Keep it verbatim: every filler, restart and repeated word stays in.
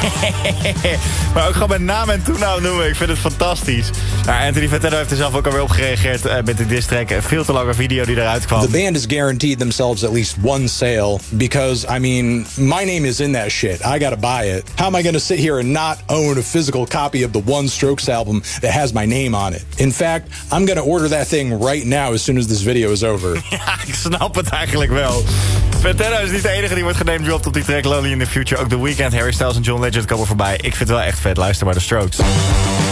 Maar ook gewoon met naam en toenaam noemen. Ik vind het fantastisch. Nou, Anthony Fantano heeft er zelf ook alweer op gereageerd uh, met de diss track. Een veel te lange video die eruit kwam. The band has guaranteed themselves at least one sale because, I mean, my name is in that shit. I gotta buy it. How am I gonna sit here and not own a physical copy of the One Strokes album that has my name on it? In fact, I'm gonna order that thing right now as soon as this video is over. Ja, ik snap het eigenlijk wel. Fantano is niet de enige die wordt genamedropt op die track Lonely in the Future. Ook The Weeknd, Harry Styles en John Legend komen voorbij. Ik vind het wel echt vet. Luister maar, The Strokes.